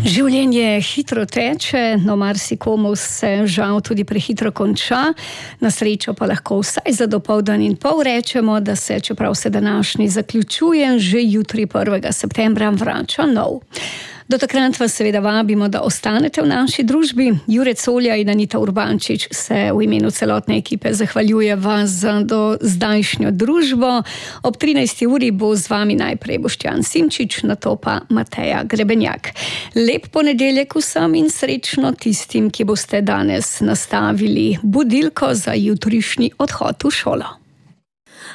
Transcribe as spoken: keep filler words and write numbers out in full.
Življenje hitro teče, no marsikomu se žal tudi prehitro konča. Na srečo pa lahko vsaj za dopoldan in pol rečemo, da se, čeprav se današnji zaključuje, že jutri prvega septembra vrača nov. Do takrat vas seveda vabimo, da ostanete v naši družbi. Jure Colja in Anita Urbančič se v imenu celotne ekipe zahvaljuje vas za do zdajšnjo družbo. Ob trinajsti uri bo z vami najprej Boštjan Simčič, nato pa Mateja Grebenjak. Lep ponedeljek vsem in srečno tistim, ki boste danes nastavili budilko za jutrišnji odhod v šolo.